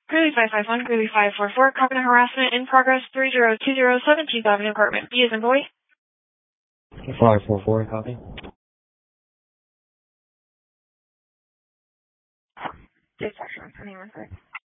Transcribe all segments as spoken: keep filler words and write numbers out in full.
Greeley five five one, Greeley five four four, copy harassment in progress, three zero two zero seventeenth Avenue, apartment B as in boy. five four four, copy. Dispatch one, anyone, sorry.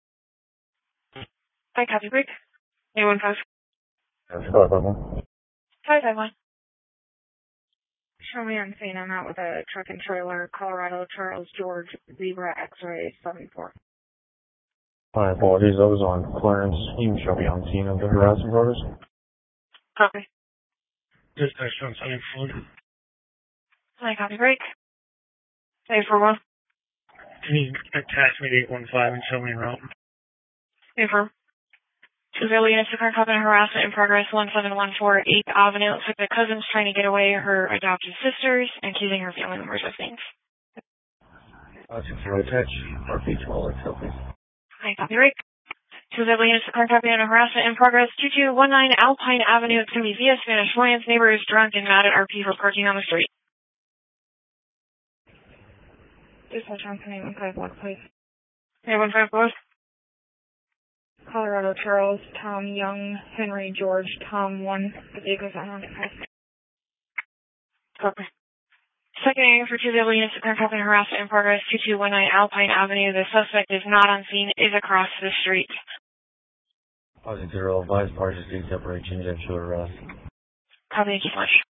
Hi, copy break. eight one five. five five one. five five one. Show me on scene. I'm out with a truck and trailer, Colorado Charles George Zebra X-ray seven four. My apologies, I was on clearance. You can show me on scene of the harassment progress. Copy. Dispatch on scene four. Hi, copy break. eight four one. Can you attach me to eight one five and show me around? eight four. Severely units of current covenant harassment in progress, one seven one four eighth Avenue. Looks like the cousin's trying to get away her adopted sisters and accusing her family members of things. Uh, six zero attach, R P twelve, please. Hi, copy break. Severely units of current covenant harassment in progress, two two one nine Alpine Avenue. It's going to be via Spanish Lions. Neighbor is drunk and mad at R P for parking on the street. Dispatch on eight one five one, please. eight one five, both. Colorado Charles, Tom Young, Henry George, Tom one. The vehicle's on on Copy. Second aim for two civil units of current covenant harassment in progress, two two one nine Alpine Avenue. The suspect is not on scene, is across the street. Positive zero, advised parties do separate, change that to arrest. Copy, thank you so much.